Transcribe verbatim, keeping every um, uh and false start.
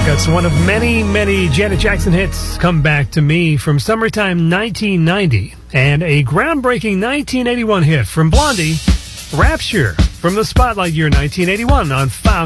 That's one of many, many Janet Jackson hits. Come Back to Me from summertime nineteen ninety. And a groundbreaking nineteen eighty-one hit from Blondie, Rapture, from the Spotlight year nineteen eighty-one on Fox.